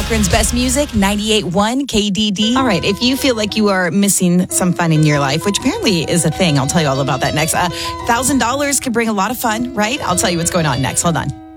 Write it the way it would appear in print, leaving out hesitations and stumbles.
Akron's best music, 98.1 KDD. All right, if you feel like you are missing some fun in your life, which apparently is a thing, I'll tell you all about that next. $1,000 could bring a lot of fun, right? I'll tell you what's going on next. Hold on.